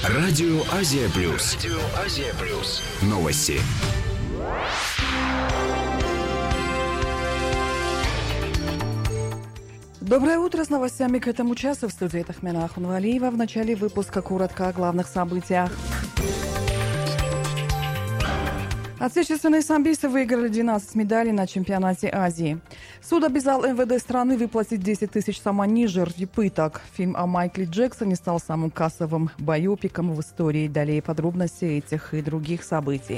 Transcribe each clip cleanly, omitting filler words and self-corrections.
Радио Азия Плюс. Новости. Доброе утро, с новостями к этому часу в студии Тахмина Ахунвалиева. В начале выпуска коротко о главных событиях. Отечественные самбисты выиграли 12 медалей на чемпионате Азии. Суд обязал МВД страны выплатить 10 тысяч сомани жертве пыток. Фильм о Майкле Джексоне стал самым кассовым байопиком в истории. Далее подробности этих и других событий.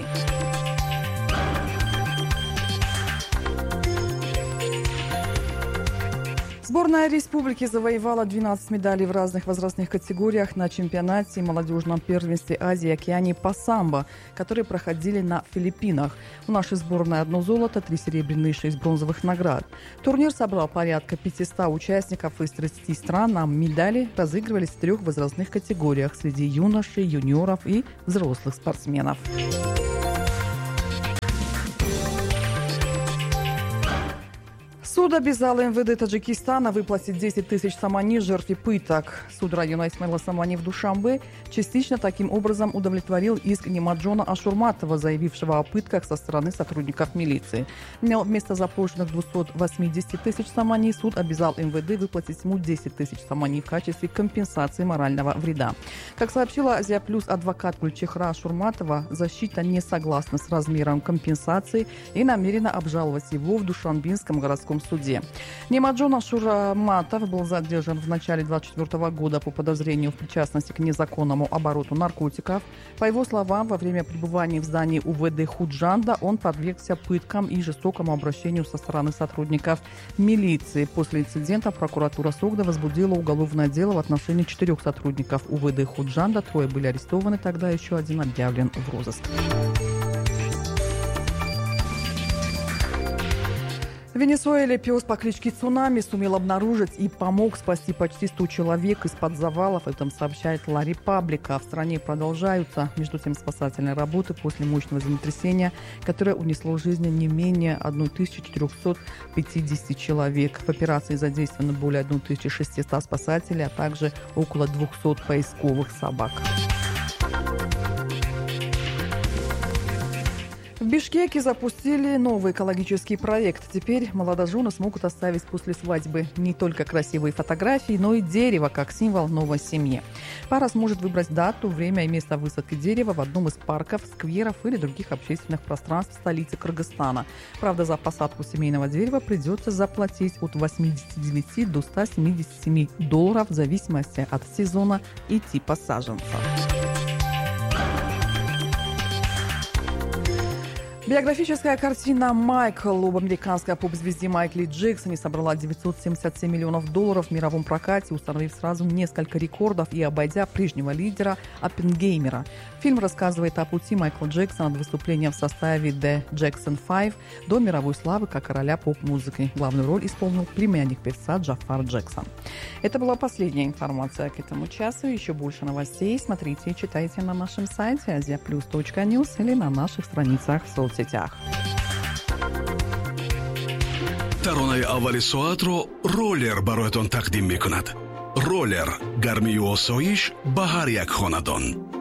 Сборная республики завоевала 12 медалей в разных возрастных категориях на чемпионате и молодежном первенстве Азии и Океании по самбо, которые проходили на Филиппинах. У нашей сборной 1 золото, 3 серебряные и 6 бронзовых наград. Турнир собрал порядка 500 участников из 30 стран, а медали разыгрывались в 3 возрастных категориях среди юношей, юниоров и взрослых спортсменов. Суд обязал МВД Таджикистана выплатить 10 тысяч сомани жертве пыток. Суд района Исмаила Самани в Душанбе частично таким образом удовлетворил иск Немаджона Ашурматова, заявившего о пытках со стороны сотрудников милиции. Вместо запрошенных 280 тысяч сомани суд обязал МВД выплатить ему 10 тысяч сомани в качестве компенсации морального вреда. Как сообщила Азия Плюс адвокат Гульчехра Ашурматова, защита не согласна с размером компенсации и намерена обжаловать его в Душанбинском городском суде. Немаджон Ашурматов был задержан в начале 2024 года по подозрению в причастности к незаконному обороту наркотиков. По его словам, во время пребывания в здании УВД Худжанда он подвергся пыткам и жестокому обращению со стороны сотрудников милиции. После инцидента прокуратура Согда возбудила уголовное дело в отношении 4 сотрудников УВД Худжанда. 3 были арестованы, тогда еще 1 объявлен в розыск. В Венесуэле пес по кличке Цунами сумел обнаружить и помог спасти почти 100 человек из-под завалов. Об этом сообщает Ла Репаблика. В стране продолжаются, между тем, спасательные работы после мощного землетрясения, которое унесло жизни не менее 1450 человек. В операции задействовано более 1600 спасателей, а также около 200 поисковых собак. В Бишкеке запустили новый экологический проект. Теперь молодожены смогут оставить после свадьбы не только красивые фотографии, но и дерево как символ новой семьи. Пара сможет выбрать дату, время и место высадки дерева в одном из парков, скверов или других общественных пространств столицы Кыргызстана. Правда, за посадку семейного дерева придется заплатить от 89 до $177 в зависимости от сезона и типа саженца. Биографическая картина «Майкл» об американской поп-звезде Майкле Джексоне собрала $977 миллионов в мировом прокате, установив сразу несколько рекордов и обойдя прежнего лидера Оппенгеймера. Фильм рассказывает о пути Майкла Джексона от выступления в составе The Jackson 5 до мировой славы как короля поп-музыки. Главную роль исполнил племянник певца Джафар Джексон. Это была последняя информация к этому часу. Еще больше новостей смотрите и читайте на нашем сайте aziaplus.news или на наших страницах в соцсетях. таронаи аввали соатро роллер бароятон тақдим мекунад. роллер гармию осоиш ба ҳар як хонадон.